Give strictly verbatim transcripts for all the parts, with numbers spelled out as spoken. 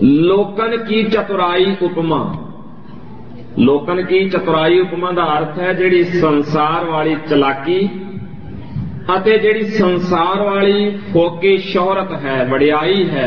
लोकन की चतुराई उपमा। लोकन की चतुराई उपमा का अर्थ है जिहड़ी संसार वाली चलाकी अते जिहड़ी संसार वाली फोकी शोहरत है, वडियाई है।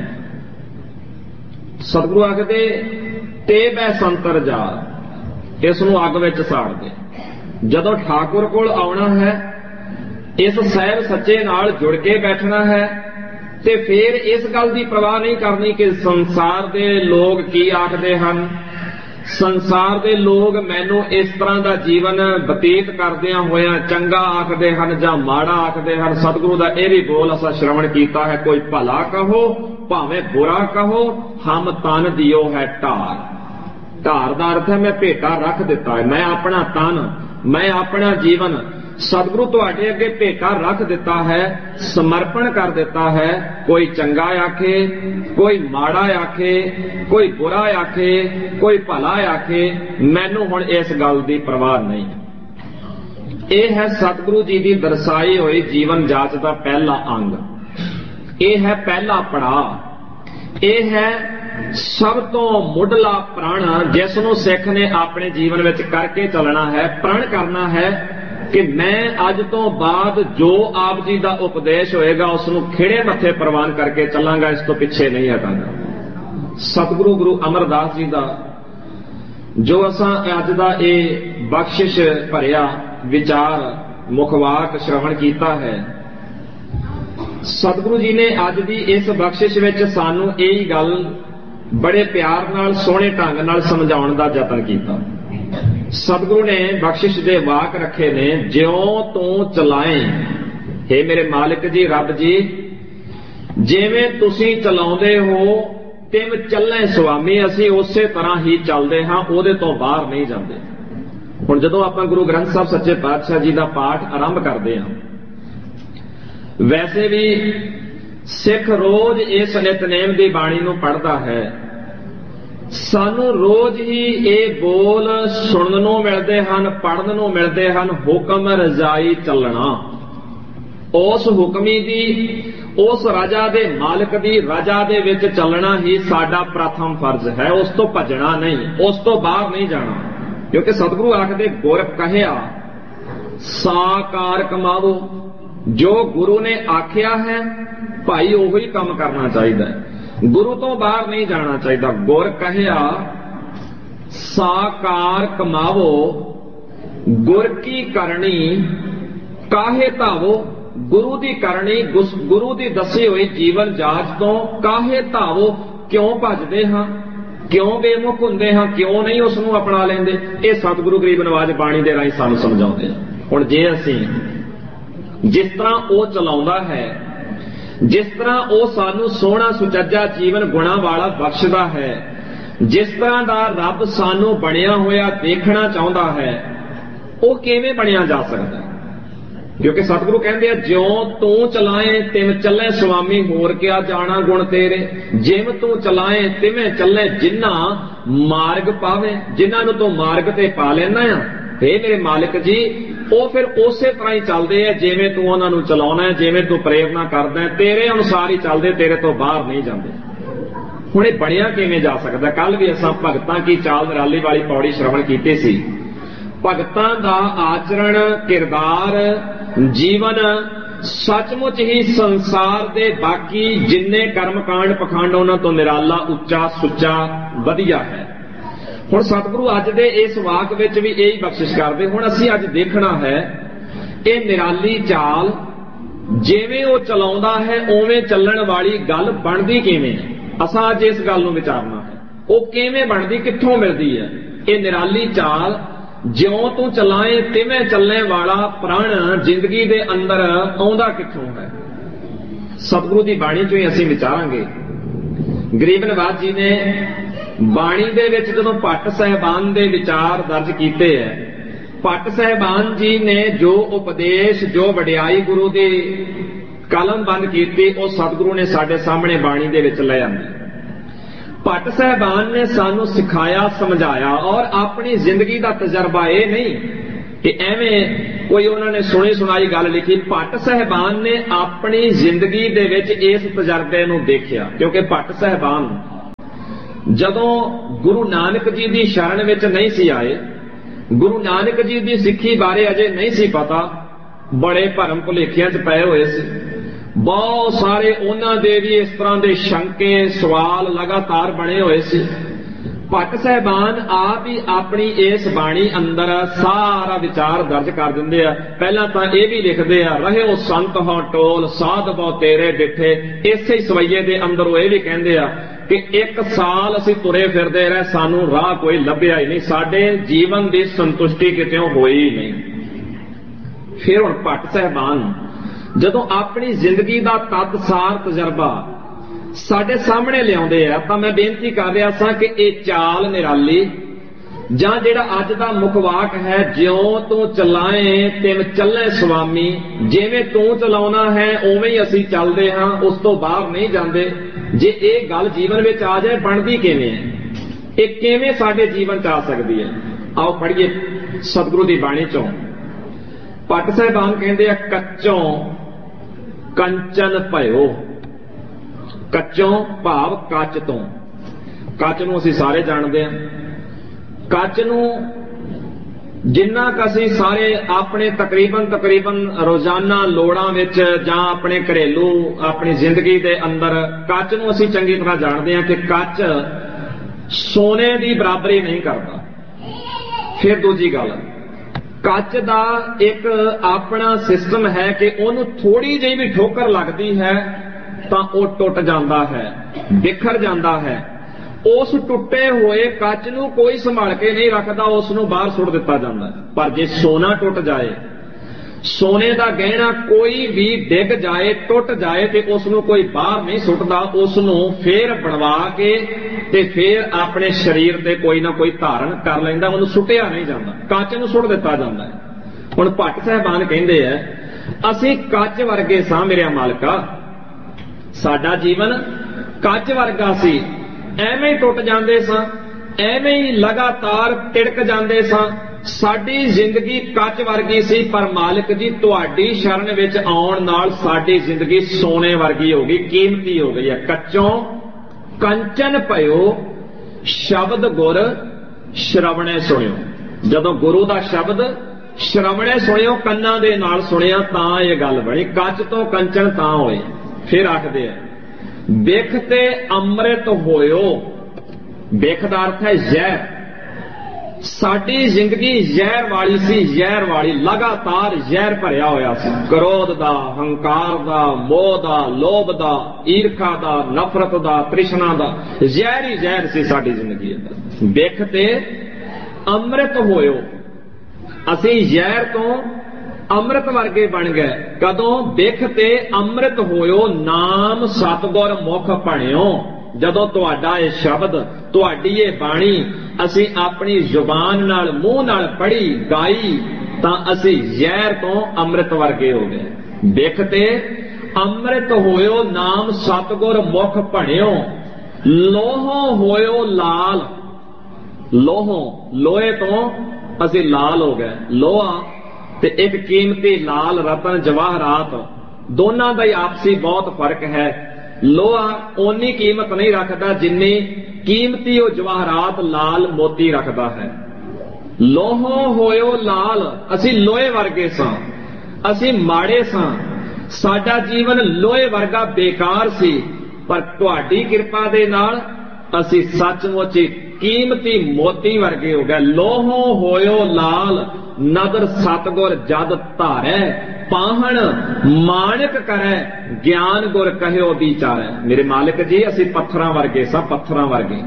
सतगुरु आखदे ते बै संतर जा, इसनूं अग विच साड़ दे। जदों ठाकुर कोल आउणा है, इस सहब सच्चे नाल जुड़ के बैठना है, ते फिर इस गल की परवाह नहीं करनी कि संसार दे लोग की आखदे हन, संसार दे लोग मैनू इस तरह का जीवन बतीत करदियां होया चंगा आखदे हन जां माड़ा आखदे हन। सतगुरु का यह भी बोल असा श्रवण कीता है, कोई भला कहो भावें बुरा कहो, हम तन दियो है ढार। ढार का अर्थ है मैं भेटा रख दिता है, मैं अपना तन, मैं अपना जीवन सतगुरु तुहाडे अगे भेटा रख दिता है, समर्पण कर दिता है। कोई चंगा आखे, कोई माड़ा आखे, कोई बुरा आखे, कोई भला आखे, मैनू हुण इस गल की परवाह नहीं। यह है सतगुरु जी की दर्शाई हुई जीवन जाच का पहला अंग, यह है पहला पड़ाव, यह है सब तो मुढ़ला प्रण जिसनों सिख ने अपने जीवन में करके चलना है। प्रण करना है कि मैं अज तो बाद जो आप जी का उपदेश होएगा उसनूं खिड़े मथे प्रवान करके चलांगा, इस तो पीछे नहीं हटांगा। सतगुरु गुरु अमरदास जी का जो असां अज दा ये बख्शिश भरिया विचार मुखवाक श्रवण कीता है, सतगुरु जी ने अज दी इस बख्शिश विच सानूं यही गल बड़े प्यार नाल सोहणे ढंग नाल समझाउण दा यतन कीता। सतगुरु ने बख्शिश दे वाक रखे ने, ज्यों तू चलाए हे मेरे मालिक जी रब जी, जिवें तुसीं चलाउंदे हो तिव चले स्वामी, असीं उसे तरह ही चलदे हां, उहदे तो बाहर नहीं जांदे। हुण जदों आपां गुरु ग्रंथ साहिब सच्चे पातशाह जी दा पाठ आरंभ करदे हां, वैसे भी सिख रोज इस नितनेम दी बाणी नूं पढ़दा है, सानू रोज ही ये बोल सुनन नूं मिलदे हन, पढ़न नूं मिलदे हन, हुक्म रजाई चलना। उस हुक्मी दी, उस राजा दे मालिक दी राजा दे विच चलना ही साडा प्रथम फर्ज है, उस तो भजना नहीं, उस तो बाहर नहीं जाना। क्योंकि सतगुरु आखदे गुर कहिया साकार कमावो, जो गुरु ने आख्या है भाई उही काम करना चाहिए, गुरु तो बाहर नहीं जाना चाहिए। गुर कहिया साकार कमावो, गुर की करनी काहे धावो, गुरु की करनी गुरु की दसी हुई जीवन जाच तो काहे धावो, क्यों भजदे हां, क्यों बेमुख हुंदे हां, क्यों नहीं उसनूं अपना लेंदे। ये सतगुरु गरीब नवाज बाणी दे राहीं सानूं समझाउंदे आ। हुण जे असीं जिस तरह वो चलाउंदा है, जिस तरह वो सानू सोहना सुचज्जा जीवन गुणा वाला बख्शदा है, जिस तरह का रब सानू बनिया होया देखना चाहता है, वो किवें बनिया जा सकता है। क्योंकि सतगुरु कहते हैं ज्यों तू चलाए तिव चले स्वामी, होर क्या जाना गुण तेरे, जिम तू चलाए तिवें चले जिन्ना मार्ग पावे, जिन्हां नूं तू मार्ग ते पा लेना आ, हे मेरे मालिक जी वो फिर उसे तरह ही चलते हैं जिवें तू उन्हां नूं चलाउणा है, जिवें तू प्रेरणा करदा है, तेरे अनुसार ही चलदे, तेरे तो बाहर नहीं जाते। हुण इह बणिया किवें जा सकदा। कल भी असां भगतां की चाल निराली वाली पौड़ी श्रवण कीती सी। भगतां दा आचरण, किरदार, जीवन सचमुच ही संसार दे बाकी जिन्ने कर्मकांड पखंड उन्हां तो निराला, उच्चा, सुच्चा, वधिया है। हुण सतगुरु अज दे इस वाक विच भी यही बख्शिश करदे। हुण असीं अज देखना है ये निराली चाल जिवें वो चलाउंदा है उवें चलण वाली गल बनदी किवें है। असां अज इस गल नूं विचारना है, वो किवें बनदी, कित्थों मिलदी है ये निराली चाल। ज्यों तू चलाए तिवें चलने वाला प्रण जिंदगी दे अंदर आउंदा कित्थों है। सतगुरु दी बाणी चों ही असीं विचारांगे। गरीब नवाज जी ने बाणी दे विच जदों भट्ट साहिबान दे विचार दर्ज कीते है, भट्ट साहिबान जी ने जो उपदेश, जो वडियाई गुरु दी कलम बंद कीती, वो सतगुरु ने साडे सामने बाणी दे विच ले आंदी। भट्ट साहिबान ने सानू सिखाया, समझाया, और अपनी जिंदगी का तजर्बा यह नहीं कि एवें कोई उन्होंने सुनी सुनाई गल लिखी। भट्ट साहिबान ने अपनी जिंदगी दे विच इस तजर्बे नूं देखिया। क्योंकि भट्ट साहिबान ਜਦੋਂ ਗੁਰੂ ਨਾਨਕ ਜੀ ਦੀ ਸ਼ਰਨ ਵਿੱਚ ਨਹੀਂ ਸੀ ਆਏ, ਗੁਰੂ ਨਾਨਕ ਜੀ ਦੀ ਸਿੱਖੀ ਬਾਰੇ ਅਜੇ ਨਹੀਂ ਸੀ ਪਤਾ, ਬੜੇ ਭਰਮ ਭੁਲੇਖਿਆਂ 'ਚ ਪਏ ਹੋਏ ਸੀ। ਬਹੁਤ ਸਾਰੇ ਉਹਨਾਂ ਦੇ ਵੀ ਇਸ ਤਰ੍ਹਾਂ ਦੇ ਸ਼ੰਕੇ ਸਵਾਲ ਲਗਾਤਾਰ ਬਣੇ ਹੋਏ ਸੀ। ਭੱਟ ਸਾਹਿਬਾਨ ਆਪ ਹੀ ਆਪਣੀ ਇਸ ਬਾਣੀ ਅੰਦਰ ਸਾਰਾ ਵਿਚਾਰ ਦਰਜ ਕਰ ਦਿੰਦੇ ਆ। ਪਹਿਲਾਂ ਤਾਂ ਇਹ ਵੀ ਲਿਖਦੇ ਆ, ਰਹਿਓ ਸੰਤ ਹੋ ਟੋਲ ਸਾਧ ਬਹੁ ਤੇਰੇ ਡਿੱਠੇ। ਇਸੇ ਸਵਈਏ ਦੇ ਅੰਦਰ ਉਹ ਇਹ ਵੀ ਕਹਿੰਦੇ ਆ ਕਿ ਇੱਕ ਸਾਲ ਅਸੀਂ ਤੁਰੇ ਫਿਰਦੇ ਰਹੇ, ਸਾਨੂੰ ਰਾਹ ਕੋਈ ਲੱਭਿਆ ਹੀ ਨਹੀਂ, ਸਾਡੇ ਜੀਵਨ ਦੀ ਸੰਤੁਸ਼ਟੀ ਕਿਤੇੋਂ ਹੋਈ ਨਹੀਂ। ਫਿਰ ਹੁਣ ਭੱਟ ਸਾਹਿਬਾਨ ਜਦੋਂ ਆਪਣੀ ਜ਼ਿੰਦਗੀ ਦਾ ਤਤਸਾਰ ਤਜਰਬਾ ਸਾਡੇ ਸਾਹਮਣੇ ਲਿਆਉਂਦੇ ਆ, ਤਾਂ ਮੈਂ ਬੇਨਤੀ ਕਰ ਰਿਹਾ ਸਾਂ ਕਿ ਇਹ ਚਾਲ ਨਿਰਾਲੀ ਜਾਂ ਜਿਹੜਾ ਅੱਜ ਦਾ ਮੁੱਖ ਵਾਕ ਹੈ, ਜਿਉਂ ਤੂੰ ਚਲਾਏ ਤਿਵੇਂ ਚੱਲੇ ਸੁਆਮੀ, ਜਿਵੇਂ ਤੂੰ ਚਲਾਉਣਾ ਹੈ ਉਵੇਂ ਹੀ ਅਸੀਂ ਚੱਲਦੇ ਹਾਂ, ਉਸ ਤੋਂ ਬਾਹਰ ਨਹੀਂ ਜਾਂਦੇ। ਜੇ ਇਹ ਗੱਲ ਜੀਵਨ ਵਿੱਚ ਆ ਜਾਏ, ਬਣਦੀ ਕਿਵੇਂ ਹੈ, ਇਹ ਕਿਵੇਂ ਸਾਡੇ ਜੀਵਨ 'ਚ ਆ ਸਕਦੀ ਹੈ? ਆਓ ਪੜ੍ਹੀਏ ਸਤਿਗੁਰੂ ਦੀ ਬਾਣੀ ਚੋਂ। ਭੱਟ ਸਾਹਿਬਾਨ ਕਹਿੰਦੇ ਆ, ਕੱਚੋਂ ਕੰਚਨ ਭਇਓ। ਕੱਚੋਂ ਭਾਵ ਕੱਚ ਤੋਂ। ਕੱਚ ਨੂੰ ਅਸੀਂ ਸਾਰੇ ਜਾਣਦੇ ਹਾਂ। ਕੱਚ ਨੂੰ ਜਿੰਨਾ ਕੁ ਅਸੀਂ ਸਾਰੇ ਆਪਣੇ ਤਕਰੀਬਨ ਤਕਰੀਬਨ ਰੋਜ਼ਾਨਾ ਲੋੜਾਂ ਵਿੱਚ ਜਾਂ ਆਪਣੇ ਘਰੇਲੂ ਆਪਣੀ ਜ਼ਿੰਦਗੀ ਦੇ ਅੰਦਰ ਕੱਚ ਨੂੰ ਅਸੀਂ ਚੰਗੀ ਤਰ੍ਹਾਂ ਜਾਣਦੇ ਹਾਂ ਕਿ ਕੱਚ ਸੋਨੇ ਦੀ ਬਰਾਬਰੀ ਨਹੀਂ ਕਰਦਾ। ਫਿਰ ਦੂਜੀ ਗੱਲ, ਕੱਚ ਦਾ ਇੱਕ ਆਪਣਾ ਸਿਸਟਮ ਹੈ ਕਿ ਉਹਨੂੰ ਥੋੜੀ ਜਿਹੀ ਵੀ ਠੋਕਰ ਲੱਗਦੀ ਹੈ ਤਾਂ ਉਹ ਟੁੱਟ ਜਾਂਦਾ ਹੈ, ਬਿਖਰ ਜਾਂਦਾ ਹੈ। ਉਸ ਟੁੱਟੇ ਹੋਏ ਕੱਚ ਨੂੰ ਕੋਈ ਸੰਭਾਲ ਕੇ ਨਹੀਂ ਰੱਖਦਾ, ਉਸ ਨੂੰ ਬਾਹਰ ਸੁੱਟ ਦਿੱਤਾ ਜਾਂਦਾ। ਪਰ ਜੇ ਸੋਨਾ ਟੁੱਟ ਜਾਏ, ਸੋਨੇ ਦਾ ਗਹਿਣਾ ਕੋਈ ਵੀ ਡਿੱਗ ਜਾਏ, ਟੁੱਟ ਜਾਏ, ਤੇ ਉਸ ਨੂੰ ਕੋਈ ਬਾਹਰ ਨਹੀਂ ਸੁੱਟਦਾ, ਉਸ ਨੂੰ ਫੇਰ ਬਣਵਾ ਕੇ ਤੇ ਫੇਰ ਆਪਣੇ ਸਰੀਰ ਤੇ ਕੋਈ ਨਾ ਕੋਈ ਧਾਰਨ ਕਰ ਲੈਂਦਾ, ਉਹਨੂੰ ਸੁੱਟਿਆ ਨਹੀਂ ਜਾਂਦਾ, ਕੱਚ ਨੂੰ ਸੁੱਟ ਦਿੱਤਾ ਜਾਂਦਾ ਹੈ। ਹੁਣ ਭੱਟ ਸਾਹਿਬਾਨ ਕਹਿੰਦੇ ਆ, ਅਸੀਂ ਕੱਚ ਵਰਗੇ ਸਾਂ ਮੇਰਿਆ ਮਾਲਕਾ, ਸਾਡਾ ਜੀਵਨ ਕੱਚ ਵਰਗਾ ਸੀ, ਐਵੇਂ ਹੀ ਟੁੱਟ ਜਾਂਦੇ ਸਾਂ, ਐਵੇਂ ਹੀ ਲਗਾਤਾਰ ਤਿੜਕ ਜਾਂਦੇ ਸਾਂ। ਸਾਡੀ ਜ਼ਿੰਦਗੀ ਕੱਚ ਵਰਗੀ ਸੀ, ਪਰ ਮਾਲਕ ਜੀ ਤੁਹਾਡੀ ਸ਼ਰਨ ਵਿੱਚ ਆਉਣ ਨਾਲ ਸਾਡੀ ਜ਼ਿੰਦਗੀ ਸੋਨੇ ਵਰਗੀ ਹੋ ਗਈ, ਕੀਮਤੀ ਹੋ ਗਈ ਹੈ। ਕੱਚੋਂ ਕੰਚਨ ਭਇਓ ਸ਼ਬਦ ਗੁਰ ਸ਼ਰਵਣੇ ਸੁਣਿਓ। ਜਦੋਂ ਗੁਰੂ ਦਾ ਸ਼ਬਦ ਸ਼ਰਵਣੇ ਸੁਣਿਓ, ਕੰਨਾਂ ਦੇ ਨਾਲ ਸੁਣਿਆ, ਤਾਂ ਇਹ ਗੱਲ ਬਣੀ। ਕੱਚ ਤੋਂ ਕੰਚਨ ਤਾਂ ਹੋਏ। ਫਿਰ ਆਖਦੇ ਆ, ਬਿਖ ਤੇ ਅੰਮ੍ਰਿਤ ਹੋਇਓ। ਬਿਖ ਦਾ ਅਰਥ ਹੈ ਜ਼ਹਿਰ। ਸਾਡੀ ਜ਼ਿੰਦਗੀ ਜ਼ਹਿਰ ਵਾਲੀ ਸੀ, ਜ਼ਹਿਰ ਵਾਲੀ, ਲਗਾਤਾਰ ਜ਼ਹਿਰ ਭਰਿਆ ਹੋਇਆ ਸੀ। ਕ੍ਰੋਧ ਦਾ, ਹੰਕਾਰ ਦਾ, ਮੋਹ ਦਾ, ਲੋਭ ਦਾ, ਈਰਖਾ ਦਾ, ਨਫ਼ਰਤ ਦਾ, ਤ੍ਰਿਸ਼ਨਾ ਦਾ, ਜ਼ਹਿਰ ਹੀ ਜ਼ਹਿਰ ਸੀ ਸਾਡੀ ਜ਼ਿੰਦਗੀ ਅੰਦਰ। ਬਿਖ ਤੇ ਅੰਮ੍ਰਿਤ ਹੋਇਓ। ਅਸੀਂ ਜ਼ਹਿਰ ਤੋਂ ਅੰਮ੍ਰਿਤ ਵਰਗੇ ਬਣ ਗਏ। ਕਦੋਂ? ਬਿਖ ਤੇ ਅੰਮ੍ਰਿਤ ਹੋਇਓ, ਨਾਮ ਸਤਿਗੁਰ ਮੁਖ ਭਣਿਓ। ਜਦੋਂ ਤੁਹਾਡਾ ਇਹ ਸ਼ਬਦ, ਤੁਹਾਡੀ ਇਹ ਬਾਣੀ ਅਸੀਂ ਆਪਣੀ ਜ਼ੁਬਾਨ ਨਾਲ, ਮੂੰਹ ਨਾਲ ਪੜ੍ਹੀ, ਗਾਈ, ਤਾਂ ਅਸੀਂ ਜ਼ਹਿਰ ਤੋਂ ਅੰਮ੍ਰਿਤ ਵਰਗੇ ਹੋ ਗਏ। ਬਿਖ ਤੇ ਅੰਮ੍ਰਿਤ ਹੋਇਓ, ਨਾਮ ਸਤਿਗੁਰ ਮੁਖ ਭਣਿਓ। ਲੋਹੋਂ ਹੋਇਓ ਲਾਲ। ਲੋਹੋਂ, ਲੋਹੇ ਤੋਂ ਅਸੀਂ ਲਾਲ ਹੋ ਗਏ। ਲੋਹਾ ਤੇ ਇੱਕ ਕੀਮਤੀ ਲਾਲ ਰਤਨ ਜਵਾਹਰਾਤ, ਦੋਨਾਂ ਦਾ ਹੀ ਆਪਸੀ ਬਹੁਤ ਫਰਕ ਹੈ। ਲੋਹਾ ਓਨੀ ਕੀਮਤ ਨਹੀਂ ਰੱਖਦਾ ਜਿੰਨੀ ਕੀਮਤੀ ਉਹ ਜਵਾਹਰਾਤ ਲਾਲ ਮੋਤੀ ਰੱਖਦਾ ਹੈ। ਲੋਹੋਂ ਹੋਇਓ ਲਾਲ। ਅਸੀਂ ਲੋਹੇ ਵਰਗੇ ਸਾਂ, ਅਸੀਂ ਮਾੜੇ ਸਾਂ, ਸਾਡਾ ਜੀਵਨ ਲੋਹੇ ਵਰਗਾ ਬੇਕਾਰ ਸੀ, ਪਰ ਤੁਹਾਡੀ ਕਿਰਪਾ ਦੇ ਨਾਲ ਅਸੀਂ ਸੱਚਮੁੱਚ ਕੀਮਤੀ ਮੋਤੀ ਵਰਗੇ ਹੋ ਗਏ। ਲੋਹੋਂ ਹੋਇਓ ਲਾਲ, ਨਦਰ ਸਤਗੁਰ ਜਦ ਧਾਰੈ, ਪਾਹਣ ਮਾਣਕ ਕਰੈ, ਗਿਆਨ ਗੁਰ ਕਹਿਓ ਵਿਚਾਰੈ। ਮੇਰੇ ਮਾਲਕ ਜੀ, ਅਸੀਂ ਪੱਥਰਾਂ ਵਰਗੇ ਸਾਂ, ਪੱਥਰਾਂ ਵਰਗੇ।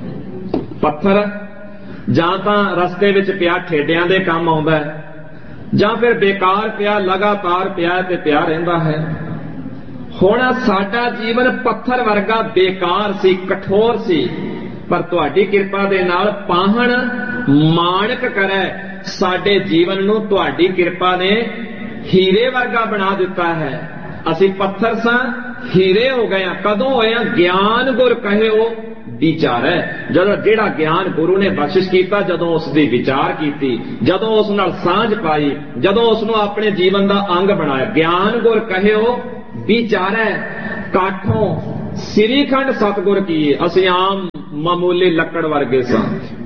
ਪੱਥਰ ਜਾਂ ਤਾਂ ਰਸਤੇ ਵਿੱਚ ਪਿਆ ਠੇਡਿਆਂ ਦੇ ਕੰਮ ਆਉਂਦਾ ਹੈ, ਜਾਂ ਫਿਰ ਬੇਕਾਰ ਪਿਆ, ਲਗਾਤਾਰ ਪਿਆ ਤੇ ਪਿਆ ਰਹਿੰਦਾ ਹੈ। ਹੁਣ ਸਾਡਾ ਜੀਵਨ ਪੱਥਰ ਵਰਗਾ ਬੇਕਾਰ ਸੀ, ਕਠੋਰ ਸੀ, ਪਰ ਤੁਹਾਡੀ ਕਿਰਪਾ ਦੇ ਨਾਲ ਪਾਹਣ ਮਾਣਕ ਕਰੈ, ਸਾਡੇ ਜੀਵਨ ਨੂੰ ਤੁਹਾਡੀ ਕਿਰਪਾ ਨੇ ਹੀਰੇ ਵਰਗਾ ਬਣਾ ਦਿੱਤਾ ਹੈ। ਅਸੀਂ ਪੱਥਰ ਸਾਂ, ਹੀਰੇ ਹੋ ਗਏ ਹਾਂ। ਕਦੋਂ ਹੋਏ ਹਾਂ? ਗਿਆਨ ਗੁਰ ਕਹਿਓ ਵਿਚਾਰੈ। ਜਦੋਂ ਜਿਹੜਾ ਗਿਆਨ ਗੁਰੂ ਨੇ ਬਖਸ਼ਿਸ਼ ਕੀਤਾ, ਜਦੋਂ ਉਸ ਦੀ ਵਿਚਾਰ ਕੀਤੀ, ਜਦੋਂ ਉਸ ਨਾਲ ਸਾਂਝ ਪਾਈ, ਜਦੋਂ ਉਸ ਨੂੰ ਆਪਣੇ ਜੀਵਨ ਦਾ ਅੰਗ ਬਣਾਇਆ। ਗਿਆਨ ਗੁਰ ਕਹਿਓ ਵਿਚਾਰੈ, ਕਾਠੋਂ ਸ੍ਰੀ ਖੰਡ ਸਤਿਗੁਰ ਕੀਏ। ਅਸੀਂ ਆਮ ਮਾਮੂਲੀ ਲੱਕੜ ਵਰਗੇ ਸਾਂ,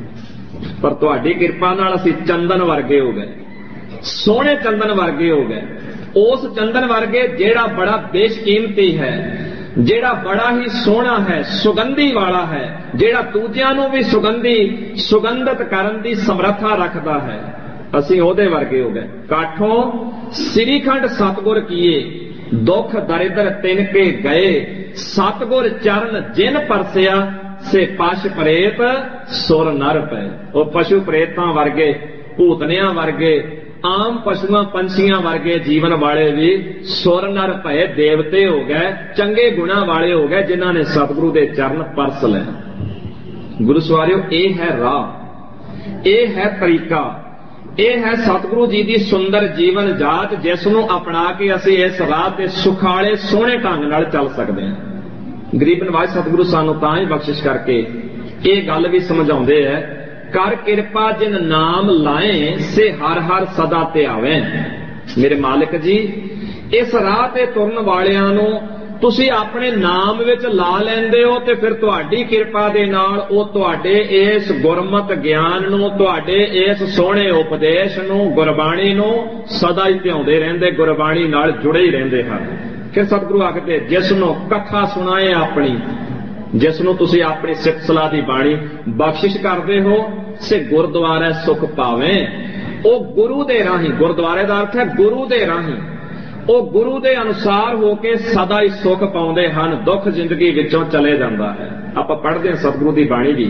ਪਰ ਤੁਹਾਡੀ ਕਿਰਪਾ ਨਾਲ ਅਸੀਂ ਚੰਦਨ ਵਰਗੇ ਹੋ ਗਏ, ਸੋਹਣੇ ਚੰਦਨ ਵਰਗੇ ਹੋ ਗਏ। ਉਸ ਚੰਦਨ ਵਰਗੇ ਜਿਹੜਾ ਬੜਾ ਬੇਸ਼ਕੀਮਤੀ ਹੈ, ਜਿਹੜਾ ਬੜਾ ਹੀ ਸੋਹਣਾ ਹੈ, ਸੁਗੰਧੀ ਵਾਲਾ ਹੈ, ਜਿਹੜਾ ਦੂਜਿਆਂ ਨੂੰ ਵੀ ਸੁਗੰਧੀ ਸੁਗੰਧਿਤ ਕਰਨ ਦੀ ਸਮਰੱਥਾ ਰੱਖਦਾ ਹੈ, ਅਸੀਂ ਉਹਦੇ ਵਰਗੇ ਹੋ ਗਏ। ਕਾਠੋਂ ਸ੍ਰੀਖੰਡ ਸਤਿਗੁਰ ਕੀਏ, ਦੁੱਖ ਦਰਿਦਰ ਤਿਨ ਕੇ ਗਏ, ਸਤਿਗੁਰ ਚਰਨ ਜਿਨ ਪਰਸਿਆ, ਸੇ ਪਸ਼ ਪ੍ਰੇਤ ਸੁਰ ਨਰ ਪਏ। ਉਹ ਪਸ਼ੂ ਪ੍ਰੇਤਾਂ ਵਰਗੇ, ਭੂਤਨਿਆਂ ਵਰਗੇ, ਆਮ ਪਸ਼ੂਆਂ ਪੰਛੀਆਂ ਵਰਗੇ ਜੀਵਨ ਵਾਲੇ ਵੀ ਸੁਰ ਨਰ ਭਏ ਦੇਵਤੇ ਹੋ ਗਏ, ਚੰਗੇ ਗੁਣਾਂ ਵਾਲੇ ਹੋ ਗਏ, ਜਿਨ੍ਹਾਂ ਨੇ ਸਤਿਗੁਰੂ ਦੇ ਚਰਨ ਪਰਸ ਲਏ। ਗੁਰੂ ਸਵਾਰਿਓ, ਇਹ ਹੈ ਰਾਹ, ਇਹ ਹੈ ਤਰੀਕਾ, ਇਹ ਹੈ ਸਤਿਗੁਰੂ ਜੀ ਦੀ ਸੁੰਦਰ ਜੀਵਨ ਜਾਚ, ਜਿਸ ਨੂੰ ਅਪਣਾ ਕੇ ਅਸੀਂ ਇਸ ਰਾਹ ਤੇ ਸੁਖਾਲੇ ਸੋਹਣੇ ਢੰਗ ਨਾਲ ਚੱਲ ਸਕਦੇ ਹਾਂ। ਗਰੀਬ ਨਿਵਾਜ ਸਤਿਗੁਰੂ ਸਾਨੂੰ ਤਾਂ ਹੀ ਬਖਸ਼ਿਸ਼ ਕਰਕੇ ਇਹ ਗੱਲ ਵੀ ਸਮਝਾਉਂਦੇ ਐ, ਕਰ ਕਿਰਪਾ ਜਿਨ ਨਾਮ ਲਾਏ, ਸੇ ਹਰ ਹਰ ਸਦਾ ਧਿਆਵੇਂ। ਮੇਰੇ ਮਾਲਕ ਜੀ, ਇਸ ਰਾਹ ਤੇ ਤੁਰਨ ਵਾਲਿਆਂ ਨੂੰ ਤੁਸੀਂ ਆਪਣੇ ਨਾਮ ਵਿੱਚ ਲਾ ਲੈਂਦੇ ਹੋ, ਤੇ ਫਿਰ ਤੁਹਾਡੀ ਕਿਰਪਾ ਦੇ ਨਾਲ ਉਹ ਤੁਹਾਡੇ ਇਸ ਗੁਰਮਤ ਗਿਆਨ ਨੂੰ, ਤੁਹਾਡੇ ਇਸ ਸੋਹਣੇ ਉਪਦੇਸ਼ ਨੂੰ, ਗੁਰਬਾਣੀ ਨੂੰ ਸਦਾ ਹੀ ਧਿਆਉਂਦੇ ਰਹਿੰਦੇ, ਗੁਰਬਾਣੀ ਨਾਲ ਜੁੜੇ ਹੀ ਰਹਿੰਦੇ ਹਨ। ਫਿਰ ਸਤਿਗੁਰੂ ਆਖਦੇ, ਜਿਸ ਨੂੰ ਕਥਾ ਸੁਣਾਏ ਆਪਣੀ, ਜਿਸ ਨੂੰ ਤੁਸੀਂ ਆਪਣੀ ਸਿੱਖ ਸਲਾਹ ਦੀ ਬਾਣੀ ਬਖਸ਼ਿਸ਼ ਕਰਦੇ ਹੋ, ਸੇ ਗੁਰਦੁਆਰੇ ਸੁਖ ਪਾਵੇਂ। ਉਹ ਗੁਰੂ ਦੇ ਰਾਹੀਂ, ਗੁਰਦੁਆਰੇ ਦਾ ਅਰਥ ਹੈ ਗੁਰੂ ਦੇ ਰਾਹੀਂ, ਉਹ ਗੁਰੂ ਦੇ ਅਨੁਸਾਰ ਹੋ ਕੇ ਸਦਾ ਹੀ ਸੁਖ ਪਾਉਂਦੇ ਹਨ, ਦੁੱਖ ਜ਼ਿੰਦਗੀ ਵਿੱਚੋਂ ਚਲੇ ਜਾਂਦਾ ਹੈ। ਆਪਾਂ ਪੜ੍ਹਦੇ ਹਾਂ ਸਤਿਗੁਰੂ ਦੀ ਬਾਣੀ ਵੀ,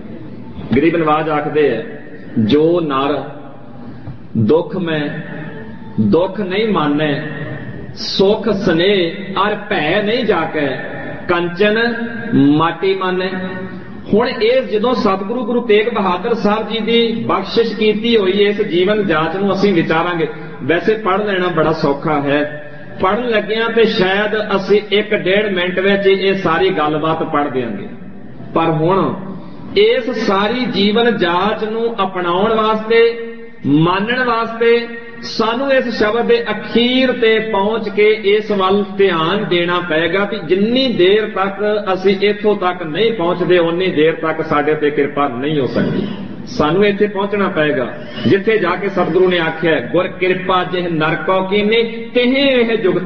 ਗਰੀਬ ਨਵਾਜ ਆਖਦੇ ਹੈ, ਜੋ ਨਰ ਦੁੱਖ ਮੈਂ ਦੁੱਖ ਨਹੀਂ ਮਾਨੈ, ਸੁਖ ਸਨੇਹ ਅਰ ਭੈ ਨਹੀਂ ਜਾਕੈ, ਕੰਚਨ ਮਾਟੀ ਮਾਨੈ। ਹੁਣ ਇਹ ਜਦੋਂ ਸਤਿਗੁਰੂ ਗੁਰੂ ਤੇਗ ਬਹਾਦਰ ਸਾਹਿਬ ਜੀ ਦੀ ਬਖਸ਼ਿਸ਼ ਕੀਤੀ ਹੋਈ ਇਸ ਜੀਵਨ ਜਾਚ ਨੂੰ ਅਸੀਂ ਵਿਚਾਰਾਂਗੇ। ਵੈਸੇ ਪੜ੍ਹ ਲੈਣਾ ਬੜਾ ਸੌਖਾ ਹੈ, ਪੜ੍ਹਨ ਲੱਗਿਆਂ ਤੇ ਸ਼ਾਇਦ ਅਸੀਂ ਇੱਕ ਡੇਢ ਮਿੰਟ ਵਿੱਚ ਇਹ ਸਾਰੀ ਗੱਲਬਾਤ ਪੜ੍ਹ ਦਿਆਂਗੇ, ਪਰ ਹੁਣ ਇਸ ਸਾਰੀ ਜੀਵਨ ਜਾਚ ਨੂੰ ਅਪਣਾਉਣ ਵਾਸਤੇ, ਮੰਨਣ ਵਾਸਤੇ ਸਾਨੂੰ ਇਸ ਸ਼ਬਦ ਦੇ ਅਖੀਰ ਤੇ ਪਹੁੰਚ ਕੇ ਇਸ ਵੱਲ ਧਿਆਨ ਦੇਣਾ ਪਏਗਾ ਕਿ ਜਿੰਨੀ ਦੇਰ ਤੱਕ ਅਸੀਂ ਇੱਥੋਂ ਤੱਕ ਨਹੀਂ ਪਹੁੰਚਦੇ, ਉਨੀ ਦੇਰ ਤੱਕ ਸਾਡੇ ਤੇ ਕਿਰਪਾ ਨਹੀਂ ਹੋ ਸਕਦੀ। ਸਾਨੂੰ ਇੱਥੇ ਪਹੁੰਚਣਾ ਪਏਗਾ ਜਿੱਥੇ ਜਾ ਕੇ ਸਤਿਗੁਰੂ ਨੇ ਆਖਿਆ, ਗੁਰ ਕਿਰਪਾ ਜਿਹ ਨਰਕੋ ਕੀਨੀ ਤਿਹੇ ਇਹ ਜੁਗਤ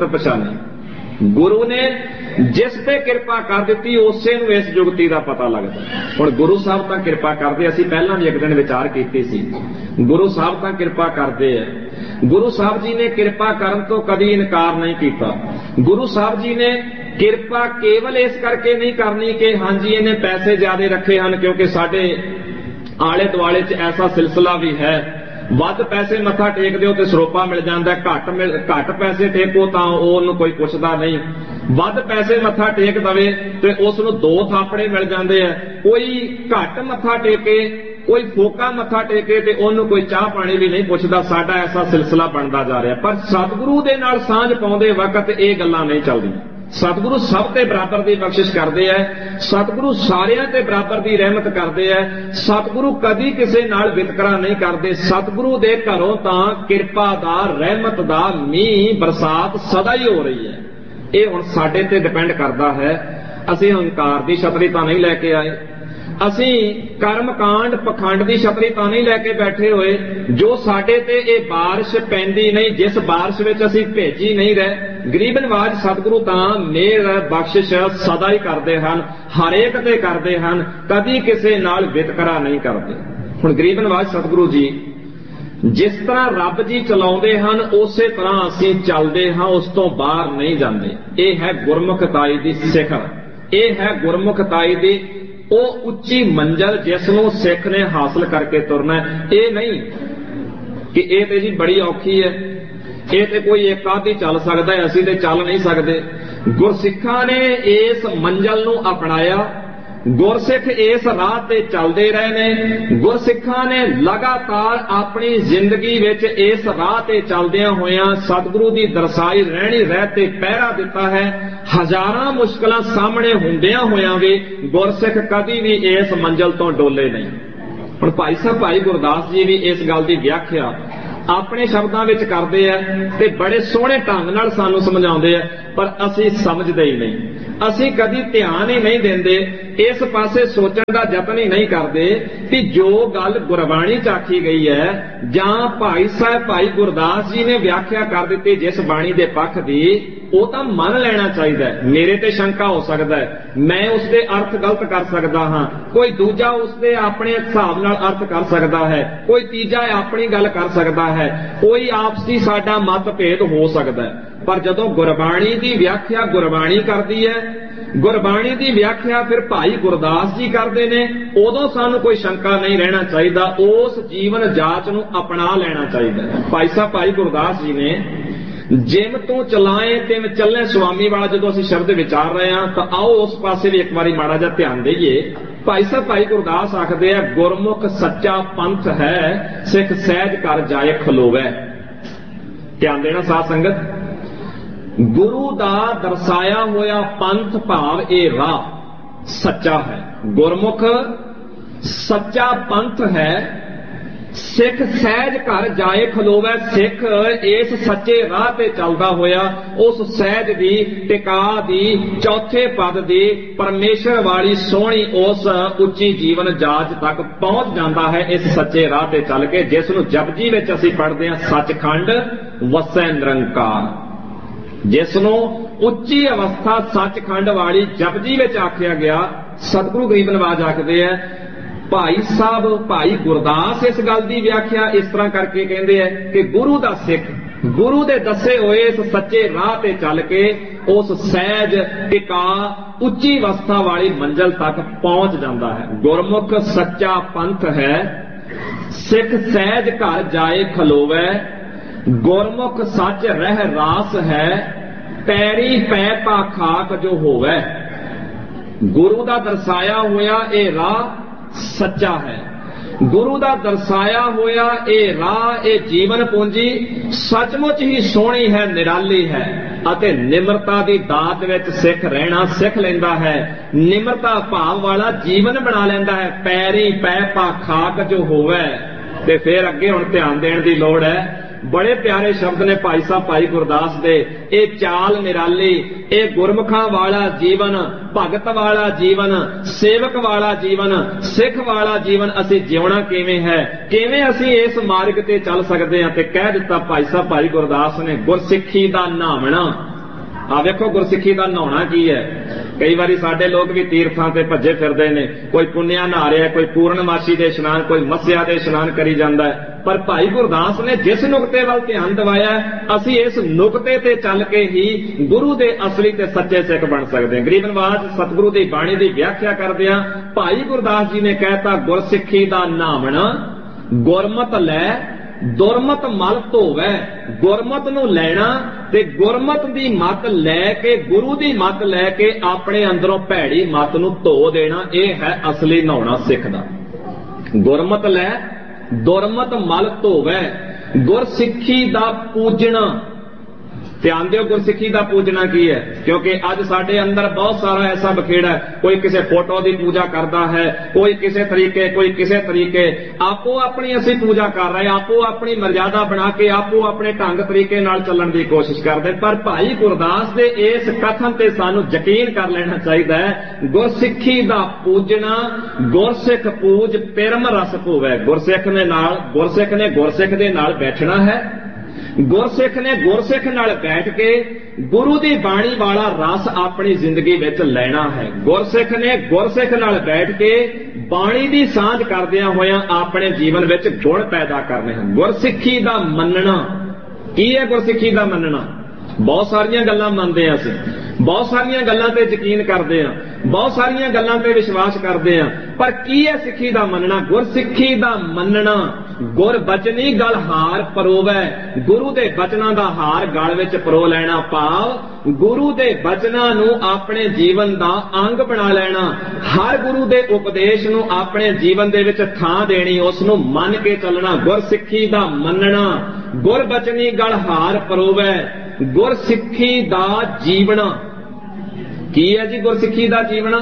ਪਛਾਨੇ। ਗੁਰੂ ਨੇ ਜਿਸ ਤੇ ਕਿਰਪਾ ਕਰ ਦਿੱਤੀ, ਉਸੇ ਨੂੰ ਇਸ ਜੁਗਤੀ ਦਾ ਪਤਾ ਲੱਗਦਾ। ਹੁਣ ਗੁਰੂ ਸਾਹਿਬ ਤਾਂ ਕਿਰਪਾ ਕਰਦੇ, ਅਸੀਂ ਪਹਿਲਾਂ ਵੀ ਇੱਕ ਦਿਨ ਵਿਚਾਰ ਕੀਤੀ ਸੀ, ਗੁਰੂ ਸਾਹਿਬ ਤਾਂ ਕਿਰਪਾ ਕਰਦੇ ਆ। ਗੁਰੂ ਸਾਹਿਬ ਜੀ ਨੇ ਕਿਰਪਾ ਕਰਨ ਤੋਂ ਕਦੀ ਇਨਕਾਰ ਨਹੀਂ ਕੀਤਾ। ਗੁਰੂ ਸਾਹਿਬ ਜੀ ਨੇ ਕਿਰਪਾ ਕੇਵਲ ਇਸ ਕਰਕੇ ਨਹੀਂ ਕਰਨੀ ਕਿ ਹਾਂਜੀ ਇਹਨੇ ਪੈਸੇ ਜ਼ਿਆਦੇ ਰੱਖੇ ਹਨ, ਕਿਉਂਕਿ ਸਾਡੇ ਆਲੇ ਦੁਆਲੇ 'ਚ ਐਸਾ ਸਿਲਸਿਲਾ ਵੀ ਹੈ, ਵੱਧ ਪੈਸੇ ਮੱਥਾ ਟੇਕ ਦਿਓ ਤੇ ਸਰੋਪਾ ਮਿਲ ਜਾਂਦਾ, ਘੱਟ ਘੱਟ ਪੈਸੇ ਟੇਕੋ ਤਾਂ ਉਹਨੂੰ ਕੋਈ ਪੁੱਛਦਾ ਨਹੀਂ, ਵੱਧ ਪੈਸੇ ਮੱਥਾ ਟੇਕ ਦਵੇ ਤੇ ਉਸ ਨੂੰ ਦੋ ਥਾਪੜੇ ਮਿਲ ਜਾਂਦੇ ਆ। ਕੋਈ ਘੱਟ ਮੱਥਾ ਟੇਕੇ, ਕੋਈ ਫੋਕਾ ਮੱਥਾ ਟੇਕੇ ਤੇ ਉਹਨੂੰ ਕੋਈ ਚਾਹ ਪਾਣੀ ਵੀ ਨਹੀਂ ਪੁੱਛਦਾ। ਸਾਡਾ ਐਸਾ ਸਿਲਸਿਲਾ ਬਣਦਾ ਜਾ ਰਿਹਾ, ਪਰ ਸਤਿਗੁਰੂ ਦੇ ਨਾਲ ਸਾਂਝ ਪਾਉਂਦੇ ਵਕਤ ਇਹ ਗੱਲਾਂ ਨਹੀਂ ਚੱਲਦੀਆਂ। ਸਤਿਗੁਰੂ ਸਭ ਤੇ ਬਰਾਬਰ ਦੀ ਬਖਸ਼ਿਸ਼ ਕਰਦੇ ਐ, ਸਤਿਗੁਰੂ ਸਾਰਿਆਂ ਤੇ ਬਰਾਬਰ ਦੀ ਰਹਿਮਤ ਕਰਦੇ ਐ, ਸਤਿਗੁਰੂ ਕਦੀ ਕਿਸੇ ਨਾਲ ਵਿਤਕਰਾ ਨਹੀਂ ਕਰਦੇ। ਸਤਿਗੁਰੂ ਦੇ ਘਰੋਂ ਤਾਂ ਕਿਰਪਾ ਦਾ, ਰਹਿਮਤ ਦਾ ਮੀਂਹ ਬਰਸਾਤ ਸਦਾ ਹੀ ਹੋ ਰਹੀ ਹੈ। ਇਹ ਹੁਣ ਸਾਡੇ ਤੇ ਡਿਪੈਂਡ ਕਰਦਾ ਹੈ। ਅਸੀਂ ਹੰਕਾਰ ਦੀ ਛਤਰੀ ਤਾਂ ਨਹੀਂ ਲੈ ਕੇ ਆਏ, ਅਸੀਂ ਕਰਮਕਾਂਡ ਪਖੰਡ ਦੀ ਛਤਰੀ ਤਾਂ ਨਹੀਂ ਲੈ ਕੇ ਬੈਠੇ ਹੋਏ, ਜੋ ਸਾਡੇ ਤੇ ਇਹ ਬਾਰਿਸ਼ ਪੈਂਦੀ ਨਹੀਂ, ਜਿਸ ਬਾਰਿਸ਼ ਵਿੱਚ ਅਸੀਂ ਭੇਜੀ ਨਹੀਂ ਰਹੇ। ਗਰੀਬ ਨਿਵਾਜ ਸਤਿਗੁਰੂ ਤਾਂ ਮਿਹਰ ਬਖਸ਼ਿਸ਼ ਸਦਾ ਹੀ ਕਰਦੇ ਹਨ, ਹਰੇਕ ਤੇ ਕਰਦੇ ਹਨ, ਕਦੀ ਕਿਸੇ ਨਾਲ ਵਿਤਕਰਾ ਨਹੀਂ ਕਰਦੇ। ਹੁਣ ਗਰੀਬ ਨਿਵਾਜ ਸਤਿਗੁਰੂ ਜੀ ਜਿਸ ਤਰ੍ਹਾਂ ਰੱਬ ਜੀ ਚਲਾਉਂਦੇ ਹਨ, ਉਸੇ ਤਰ੍ਹਾਂ ਅਸੀਂ ਚੱਲਦੇ ਹਾਂ, ਉਸ ਤੋਂ ਬਾਹਰ ਨਹੀਂ ਜਾਂਦੇ। ਇਹ ਹੈ ਗੁਰਮੁਖਤਾਈ ਦੀ ਸਿਖਰ, ਇਹ ਹੈ ਗੁਰਮੁਖਤਾਈ ਦੀ ਉਹ ਉੱਚੀ ਮੰਜ਼ਲ ਜਿਸ ਨੂੰ ਸਿੱਖ ਨੇ ਹਾਸਲ ਕਰਕੇ ਤੁਰਨਾ। ਇਹ ਨਹੀਂ ਕਿ ਇਹ ਤੇ ਜੀ ਬੜੀ ਔਖੀ ਹੈ, ਇਹ ਤੇ ਕੋਈ ਇੱਕ ਆਧ ਹੀ ਚੱਲ ਸਕਦਾ ਹੈ, ਅਸੀਂ ਤੇ ਚੱਲ ਨਹੀਂ ਸਕਦੇ। ਗੁਰਸਿੱਖਾਂ ਨੇ ਇਸ ਮੰਜ਼ਲ ਨੂੰ ਅਪਣਾਇਆ, ਗੁਰਸਿੱਖ ਇਸ ਰਾਹ ਤੇ ਚੱਲਦੇ ਰਹੇ ਨੇ। ਗੁਰਸਿੱਖਾਂ ਨੇ ਲਗਾਤਾਰ ਆਪਣੀ ਜ਼ਿੰਦਗੀ ਵਿੱਚ ਇਸ ਰਾਹ ਤੇ ਚੱਲਦਿਆਂ ਹੋਇਆਂ ਸਤਿਗੁਰੂ ਦੀ ਦਰਸਾਈ ਰਹਿਣੀ ਰਹਿ ਤੇ ਪਹਿਰਾ ਦਿੱਤਾ ਹੈ। ਹਜ਼ਾਰਾਂ ਮੁਸ਼ਕਲਾਂ ਸਾਹਮਣੇ ਹੁੰਦਿਆਂ ਹੋਇਆਂ ਵੀ ਗੁਰਸਿੱਖ ਕਦੀ ਵੀ ਇਸ ਮੰਜ਼ਲ ਤੋਂ ਡੋਲੇ ਨਹੀਂ। ਹੁਣ ਭਾਈ ਸਾਹਿਬ ਭਾਈ ਗੁਰਦਾਸ ਜੀ ਵੀ ਇਸ ਗੱਲ ਦੀ ਵਿਆਖਿਆ ਆਪਣੇ ਸ਼ਬਦਾਂ ਵਿੱਚ ਕਰਦੇ ਆ ਤੇ ਬੜੇ ਸੋਹਣੇ ਢੰਗ ਨਾਲ ਸਾਨੂੰ ਸਮਝਾਉਂਦੇ ਆ, ਪਰ ਅਸੀਂ ਸਮਝਦੇ ਹੀ ਨਹੀਂ। ਅਸੀਂ ਕਦੀ ਧਿਆਨ ਹੀ ਨਹੀਂ ਦਿੰਦੇ इस पासे सोचण दा यतन ही नहीं करते कि जो गल गुरबाणी च आखी गई है जां भाई साहब भाई गुरदास जी ने व्याख्या कर दी जिस बाणी दे पक्ष दी, वो तो मन लेना चाहिए। मेरे ते शंका हो सकता है, मैं उसके अर्थ गलत कर सकता हाँ, कोई दूजा उसके अपने हिसाब नाल अर्थ कर सकता है, कोई तीजा अपनी गल कर सकता है, कोई आपसी साडा मतभेद हो सकता है। पर जदों गुरबाणी की व्याख्या गुरबाणी करती है, गुरबाणी की व्याख्या फिर भाई गुरदास जी करते ने, उदों सानू कोई शंका नहीं रहना चाहिए, उस जीवन जाच नू अपना लेना चाहिए। भाई साहब भाई गुरदास जी ने जिम तू चलाए तिम चले स्वामी वाला जो असीं शब्द विचार रहे हैं, तो आओ उस पासे भी एक बार माड़ा जिहा ध्यान दईए। भाई साहब भाई गुरदास आखदे आ, गुरमुख सच्चा पंथ है, सिख सहज कर जाए खलोवे। ध्यान देना साध संगत, गुरु दा दर्शाया होया पंथ भाव ए राह सच्चा है। गुरमुख सच्चा पंथ है, सिख सहज घर जाए खलोवे। सिख इस सच्चे राह पे चलदा होया उस सहज दी टिका दी चौथे पद दी परमेश्वर वाली सोहनी उस उच्ची जीवन जाच तक पहुंच जाता है इस सच्चे राह पे चल के, जिस नूं जपजी विच असीं पढ़दे हां सचखंड वसै निरंकार, जिसनों उच्ची अवस्था सचखंड वाली जपजी विच आख्या गया। सतगुरु गरीब नवाज आखदे है, भाई साहब भाई गुरदास इस गल की व्याख्या इस तरह करके कहते हैं कि गुरु दा सिख गुरु दे दसे हुए इस सच्चे राह ते चल के उस सहज टिका उच्ची अवस्था वाली मंजिल तक पहुंच जाता है। गुरमुख सच्चा पंथ है, सिख सहज घर जाए खलोवे। गुरमुख सच रह रास है, पैरी पै पा खाक जो होवे। गुरु दा दर्शाया होया ए राह सच्चा है, गुरु दा दर्शाया होया ए राह ए जीवन पूंजी सचमुच ही सोहनी है, निराली है। अते निमरता दी दात विच सिख रहना सिख लैंदा है, निमरता भाव वाला जीवन बना लैंदा है। पैरी पै पा खाक जो होवे। ते फिर अगे हुण ध्यान देण दी लोड़ है। बड़े प्यारे शब्द ने भाई साहब भाई गुरदास दे, ए चाल निराली, ए गुरमुखां वाला जीवन, भगत वाला जीवन, सेवक वाला जीवन, सिख वाला जीवन असीं जिउणा किवें है, किवें असीं इस मार्ग ते चल सकदे हां। ते कह दिता भाई साहब भाई गुरदास ने, गुरसिੱਖੀ दा नहावणा। आ वेखो गुरसिੱਖੀ दा नहाउणा की है। कई बारी साडे लोग भी तीर्थां ते भज्जे फिरदे ने, कोई पुन्निया नहा रिहा, कोई पूर्णमासी दे इशनान, कोई मस्या दे इशनान करी जांदा है। पर भाई गुरदास ने जिस नुकते वाल ध्यान दिवाया, असीं इस नुकते ते चल के ही गुरु दे असली ते सच्चे सिख बन सकदे हां। गरीब नवाज सतगुरु दी बाणी दी व्याख्या करदिआं भाई गुरदास जी ने कहता, गुरसिੱਖੀ दा नहावणा। गुरमत लै दुरमत मल धोवै। गुरमत नूं लैना ते गुरमत दी मत लैके गुरु दी मत लैके अपने अंदरों भैड़ी मत नूं धो देना, यह है असली नहाउणा सिख दा। गुरमत लै दुरमत मल धोवै। गुरसिੱਖੀ दा पूजना। ध्यान दिओ, गुरसिੱਖੀ दा पूजना की है, क्योंकि अज साडे अंदर बहुत सारा ऐसा बखेड़ा है। कोई किसी फोटो की पूजा करता है, कोई किसी तरीके कोई किसी तरीके, आपो अपनी असीं पूजा कर रहे, आपो अपनी मर्यादा बना के आपो अपने ढंग तरीके नाल चलण की कोशिश करते। पर भाई गुरदास दे इस कथन ते सानू यकीन कर लेना चाहिए है, गुरसिੱਖੀ दा पूजना। गुरसिख पूज पिरम रस होवे। गुरसिख ने नाल गुरसिख ने गुरसिख दे नाल बैठना है, गुरसिख ने गुरसिख नाल बैठ के गुरु दी बाणी वाला रस अपनी जिंदगी विच लैना है। गुरसिख ने गुरसिख नाल बैठ के बाणी दी सांझ करदियां होयां अपने जीवन विच गुण पैदा करने हैं। गुरसिੱਖੀ दा मनना की है? गुरसिੱਖੀ दा मनना बहुत सारियां गल्लां मनदे हां, असीं बहुत सारियां गल्लां ते यकीन करदे हां, बहुत सारियां गल्लां ते विश्वास करदे हां, पर की है सिੱਖੀ दा मनना? गुरसिੱਖੀ दा मनना गुर बचनी गल हार परोवै। गुरु दे बचनां दा हार गल विच परो लैना, भाव गुरु दे बचनां नूं अपने जीवन दा अंग बना लेना। हर गुरु दे उपदेश नूं अपने जीवन दे विच थां देनी, उस नूं मन के चलना। गुरसिੱਖੀ दा मनना गुर बचनी गल हार परोवै। गुरसिੱਖੀ दा जीवना की है जी? गुरसिੱਖੀ दा जीवना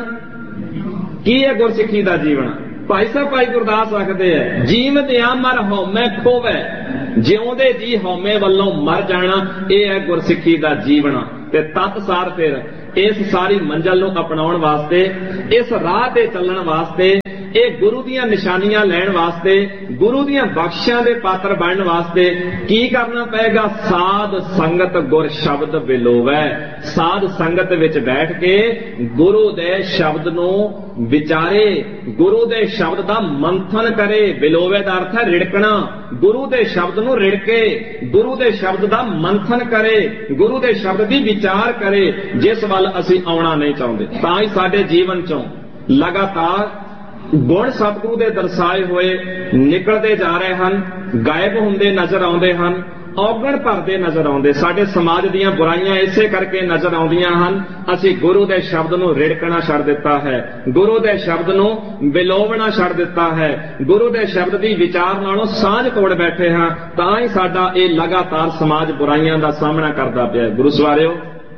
की है? गुरसिੱਖੀ दा जीवना भाई साहब भाई गुरदास आखदे है, जीवदियां मर हौमै खोवै। जिउंदे जी हौमे वल्लों मर जाना, यह है गुरसिੱਖੀ दा जीवना। ते तत्सार फिर इस सारी मंजिल नूं अपनाउण वास्ते, इस राह ते चलण वास्ते, ये गुरु दियां निशानियां लैण वास्ते, गुरु दियां बख्शिशां दे पात्र बनण वास्ते की करना पएगा? साध संगत गुर शब्द विलोवै। साध संगत विच बैठ के गुरु दे शब्द नूं विचारे, गुरु दे शब्द दा मंथन करे। विलोवै दा अर्थ है रिड़कना। गुरु दे शब्द नूं रिड़के, गुरु दे शब्द दा मंथन करे, गुरु दे शब्द दी विचार करे, जिस वल असीं आउणा नहीं चाहुंदे। तां ही साडे जीवन चों लगातार गुण सतगुरु दे दर्शाए हुए निकलते जा रहे हैं, गायब होंदे नजर आउंदे हैं, औगण भरदे नजर आउंदे। साडे समाज दीयां बुराइयां इसे करके नजर आउंदियां हन, असीं गुरु दे शब्द नूं रिड़कना छड्ड दित्ता है, गुरु दे शब्द नूं विलोवना छड्ड दित्ता है, गुरु दे शब्द दी विचार नालों सांझ तोड़ बैठे हां। तां ही साडा इह लगातार समाज बुराइयां दा सामना करदा पिया। गुरु सवारिओ,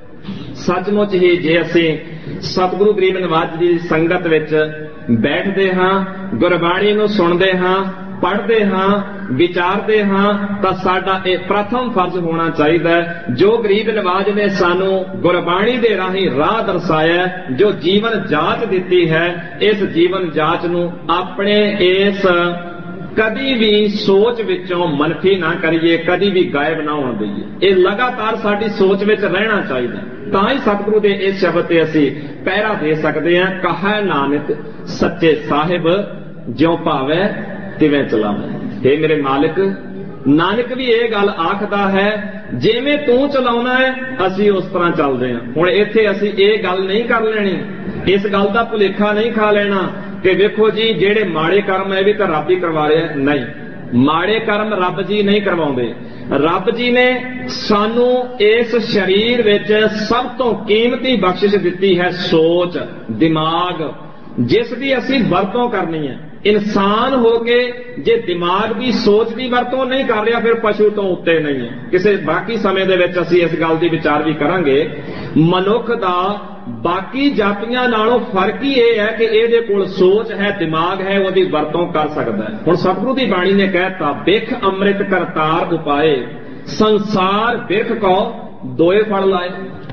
सचमुच ही जे असीं सतगुरु गरीब नवाज जी दी संगत विच बैठते हाँ, गुरबाणी नूं सुणदे हाँ, पढ़ते हाँ, विचारते हाँ, तो साडा ये प्रथम फर्ज होना चाहिए जो गरीब नवाज ने सानू गुरबाणी दे राही राह दर्शाया, जो जीवन जाच दिती है, इस जीवन जाच नूं अपने इस कदी भी सोच विचों मनफी ना करिए, कदी भी गायब ना होण दईए। ये लगातार साडी सोच विच रहना चाहिए। तां ही सतगुरु दे इस शब्द ते असीं पहरा दे सकते हैं। कहा नानक सच्चे साहिब ज्यों भावै तिवें चलावै। हे मेरे मालिक, नानक भी ये गल आखदा है, जिवें तू चलाउणा है असीं उस तरह चलदे हां। हुण इत्थे असीं ये गल नहीं कर लेनी, इस गल दा भुलेखा नहीं खा लेना कि वेखो जी जेड़े माड़े कर्म है भी तो रब ही करवा रहे हैं। नहीं, माड़े कर्म रब जी नहीं करवाउंदे। रब जी ने सानू इस शरीर विच सब तो कीमती बख्शिश दिती है सोच, दिमाग, जिस दी असीं वरतों करनी है। इंसान होके जे दिमाग की सोच की वरतों नहीं कर रहा, फिर पशु तो उत्ते नहीं है। किसी बाकी समय दे विच असीं इस गल दी विचार भी करांगे। मनुख दा बाकी जातियां नालों फर्क ही यह है कि इहदे कोल सोच है, दिमाग है, वो वरतों कर सकता है। हुण सतगुरु दी बाणी ने कहता, बिख अमृत करतार उपाए, संसार बिख को दोए फल लाए।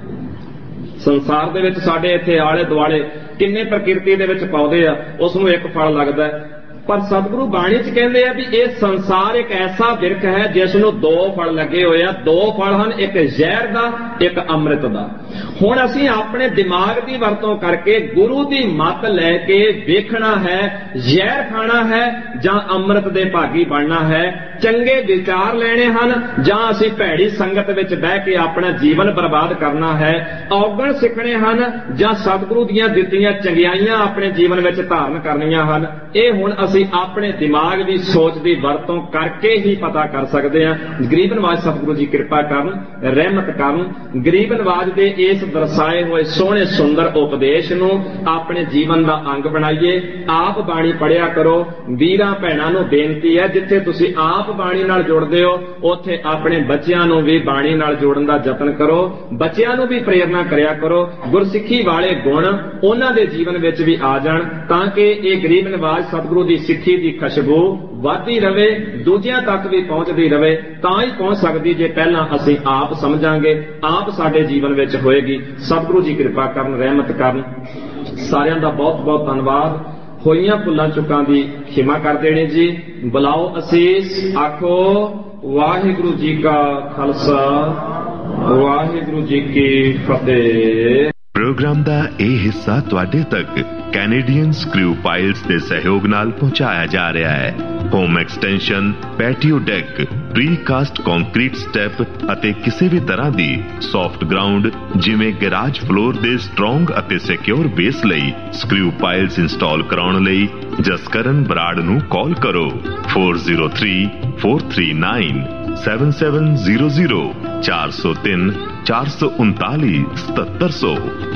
संसार दे विच साडे इत्थे आले दुआले किन्ने प्रकृति दे विच पौधे आ, उसनूं एक फल लगदा है, पर सतगुरु बाणी च कहंदे आ भी ये संसार एक ऐसा बिरख है जिसनूं दो फल लगे हुए आ। दो फल हन, एक जहर दा, एक अमृत दा। हुण असीं अपने दिमाग की वरतों करके गुरु की मत लैके वेखना है, जहर खाना है जां अमृत दे भागी बनना है, चंगे विचार लेने हन जां असीं भैड़ी संगत विच बह के अपना जीवन बर्बाद करना है, औगण सिखणे हन जां सतगुरु दीयां दित्तियां चंगियाइयां अपने जीवन विच धारण करनियां हन। इह हुण असीं अपने दिमाग की सोच की वरतों करके ही पता कर सकते हैं। गरीब नवाज सतगुरु जी कृपा करन, रहमत करन, गरीब नवाज दे इस दर्शाए हुए सोहणे सुंदर उपदेश नूं अपने जीवन का अंग बनाइए। आप बाणी पढ़िया करो। वीरां भैणां नूं बेनती है, जिथे तुसीं आप बाणी नाल जुड़दे हो उत्थे अपने बच्चिआं नूं भी बाणी नाल जोड़न दा यतन करो, बच्चिआं नूं भी प्रेरणा करिया करो। गुरसिੱਖੀ वाले गुण उन्हां दे जीवन विच भी आ जाण, तां कि ये गरीब नवाज सतगुरु दी सिੱਖੀ दी खुशबू वधदी रहे, दूजियां तक भी पहुंचदी रहे। तां ही पहुंच सकदी जे पहलां असीं आप समझांगे, आप साडे जीवन विच होएगी। सतगुरु जी कृपा करन, रहमत करन। सारिआं दा बहुत बहुत धन्नवाद। होईयां भुल्लां चुकां दी खिमा कर देणी जी। बुलाओ असीस, आखो वाहिगुरु जी का खालसा, वाहिगुरु जी की फतेह। प्रोग्राम ਦਾ ਇਹ ਹਿੱਸਾ ਤੁਹਾਡੇ ਤੱਕ ਕੈਨੇਡੀਅਨ ਸਕਰੂ ਪਾਇਲਸ ਦੇ ਸਹਿਯੋਗ ਨਾਲ ਪਹੁੰਚਾਇਆ ਜਾ ਰਿਹਾ ਹੈ। Home extension, patio deck, ਪ੍ਰੀਕਾਸਟ concrete step ਅਤੇ ਕਿਸੇ ਵੀ ਤਰ੍ਹਾਂ ਦੀ ਸੌਫਟ ਗਰਾਊਂਡ ਜਿਵੇਂ ਗੈਰਾਜ ਫਲੋਰ ਦੇ ਸਟਰੋਂਗ ਅਤੇ ਸਿਕਿਉਰ ਬੇਸ ਲਈ ਸਕਰੂ ਪਾਇਲਸ ਇੰਸਟਾਲ ਕਰਾਉਣ ਲਈ ਜਸਕਰਨ ਬਰਾੜ ਨੂੰ ਕਾਲ ਕਰੋ four zero three four three nine seven seven zero zero ਚਾਰ ਸੌ ਤਿੰਨ ਚਾਰ ਸੌ ਉਨਤਾਲੀ ਸਤੱਤਰ ਸੌ।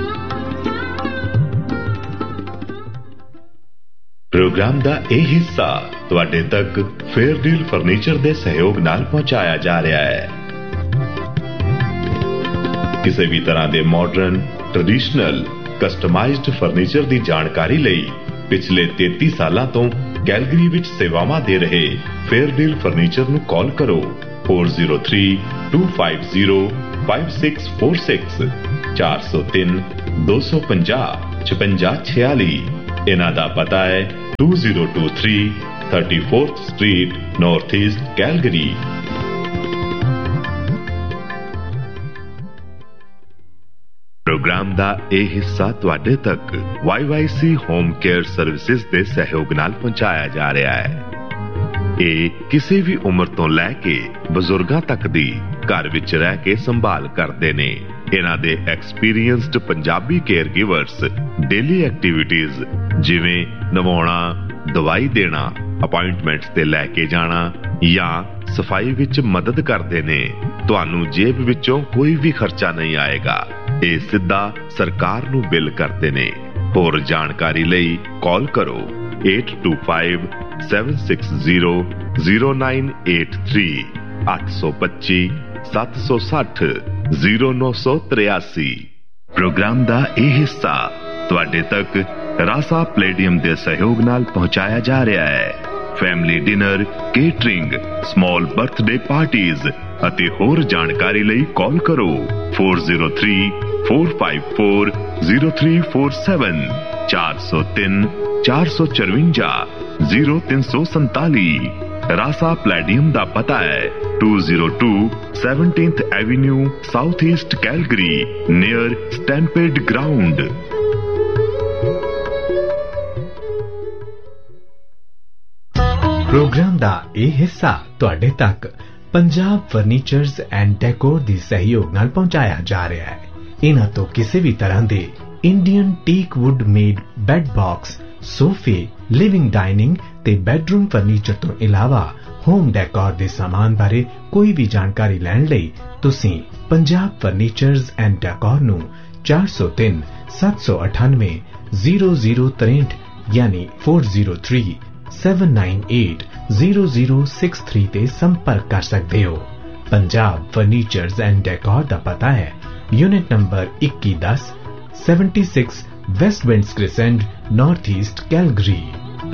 प्रोग्राम ਦਾ ਇਹ ਹਿੱਸਾ ਤੁਹਾਡੇ ਤੱਕ ਫੇਅਰ ਡੀਲ ਫਰਨੀਚਰ ਦੇ ਸਹਿਯੋਗ ਨਾਲ ਪਹੁੰਚਾਇਆ ਜਾ ਰਿਹਾ ਹੈ। ਕਿਸੇ ਵੀ ਤਰ੍ਹਾਂ ਦੇ ਮਾਡਰਨ, ਟ੍ਰੈਡੀਸ਼ਨਲ, ਕਸਟਮਾਈਜ਼ਡ ਫਰਨੀਚਰ ਦੀ ਜਾਣਕਾਰੀ ਲਈ ਪਿਛਲੇ ਤੇਤੀ ਸਾਲਾਂ ਤੋਂ ਕੈਲਗਰੀ ਵਿੱਚ ਸੇਵਾਵਾਂ ਦੇ ਰਹੇ ਫੇਅਰ ਡੀਲ ਫਰਨੀਚਰ ਨੂੰ ਕਾਲ ਕਰੋ four zero three two five zero five six four six। ਚਾਰ ਸੌ ਤਿੰਨ ਦੋ ਸੌ ਪੰਜਾਹ ਛਪੰਜਾ ਛਿਆਲੀ। ਇਹਨਾਂ ਦਾ ਪਤਾ ਹੈ two zero two three thirty-fourth Street, North East, Calgary। Programme ਦਾ ਇਹ ਹਿੱਸਾ ਤੁਹਾਡੇ ਤੱਕ why Y C home care services ਦੇ ਸਹਿਯੋਗ ਨਾਲ ਪਹੁੰਚਾਇਆ ਜਾ ਰਿਹਾ ਹੈ। ਇਹ ਕਿਸੇ ਵੀ ਉਮਰ ਤੋਂ ਲੈ ਕੇ ਬਜ਼ੁਰਗਾਂ ਤੱਕ ਦੀ ਘਰ ਵਿੱਚ ਰਹਿ ਕੇ ਸੰਭਾਲ ਕਰਦੇ ਨੇ। ਇਹਨਾਂ ਦੇ experienced Punjabi care ਗਿਵਰਸ daily activities ਜਿਵੇਂ ਨਵਾਉਣਾ, ਦਵਾਈ ਦੇਣਾ, ਅਪਾਇੰਟਮੈਂਟਸ ਤੇ ਲੈ ਕੇ ਜਾਣਾ ਜਾਂ ਸਫਾਈ ਵਿੱਚ ਮਦਦ ਕਰਦੇ ਨੇ। ਤੁਹਾਨੂੰ ਜੇਬ ਵਿੱਚੋਂ ਕੋਈ ਵੀ ਖਰਚਾ ਨਹੀਂ ਆਏਗਾ। ਇਹ ਸਿੱਧਾ ਸਰਕਾਰ ਨੂੰ ਬਿੱਲ ਕਰਦੇ ਨੇ। ਹੋਰ ਜਾਣਕਾਰੀ ਲਈ ਕਾਲ ਕਰੋ eight two five seven six zero zero nine eight three ਅੱਠ ਸੌ ਪੱਚੀ ਸੱਤ ਸੌ ਸੱਠ ਜ਼ੀਰੋ ਨੌ ਸੌ ਤਰਿਆਸੀ। ਪ੍ਰੋਗਰਾਮ ਦਾ ਇਹ ਹਿੱਸਾ ਤੁਹਾਡੇ ਤੱਕ ਰਾਸਾ ਪਲੇਡੀਅਮ ਦੇ ਸਹਿਯੋਗ ਨਾਲ ਪਹੁੰਚਾਇਆ ਜਾ ਰਿਹਾ ਹੈ। Family dinner, catering, small birthday parties ਅਤੇ ਹੋਰ ਜਾਣਕਾਰੀ ਲਈ ਕਾਲ ਕਰੋ four zero three four five four zero three four seven ਚਾਰ ਸੌ ਤਿੰਨ ਚਾਰ ਸੌ ਚਰਵੰਜਾ ਜ਼ੀਰੋ ਤਿੰਨ ਸੌ ਸੰਤਾਲੀ। ਰਾਸਾ ਪਲੇਡੀਅਮ ਦਾ ਪਤਾ ਹੈ two zero two seventeenth Avenue, South East, Calgary, near Stampede Ground। Programme ਦਾ ਇਹ ਹਿੱਸਾ ਤੁਹਾਡੇ ਤੱਕ ਪੰਜਾਬ ਫਰਨੀਚਰਜ਼ ਐਂਡ ਡੈਕੋਰ ਦੀ ਸਹਿਯੋਗ ਨਾਲ ਪਹੁੰਚਾਇਆ ਜਾ ਰਿਹਾ ਹੈ। ਇਹਨਾਂ ਤੋਂ ਕਿਸੇ ਵੀ ਤਰ੍ਹਾਂ ਦੇ Indian teak wood made bed box, ਸੋਫੇ, ਲਿਵਿੰਗ ਡਾਈਨਿੰਗ ਤੇ ਬੈੱਡਰੂਮ ਫਰਨੀਚਰ ਤੋਂ ਇਲਾਵਾ ਹੋਮ ਡੈਕੋਰ ਦੇ ਸਾਮਾਨ ਬਾਰੇ ਕੋਈ ਵੀ ਜਾਣਕਾਰੀ ਲੈਣ ਲਈ ਤੁਸੀਂ ਪੰਜਾਬ ਫਰਨੀਚਰਜ਼ ਐਂਡ ਡੈਕੋਰ ਨੂੰ ਚਾਰ ਸੌ ਤਿੰਨ ਸੱਤ ਸੌ ਅਠਾਨਵੇਂ ਜ਼ੀਰੋ ਜ਼ੀਰੋ ਤਰੇਂਹਠ ਯਾਨੀ four zero three seven nine eight zero zero six three ਤੇ ਸੰਪਰਕ ਕਰ ਸਕਦੇ ਹੋ। ਪੰਜਾਬ ਫਰਨੀਚਰਜ਼ ਐਂਡ ਡੈਕੋਰ ਦਾ ਪਤਾ ਹੈ ਯੂਨਿਟ ਨੰਬਰ ਇੱਕੀ ਦਸ seventy-six West winds ਕ੍ਰਿਸੈਂਟ, north East, Calgary.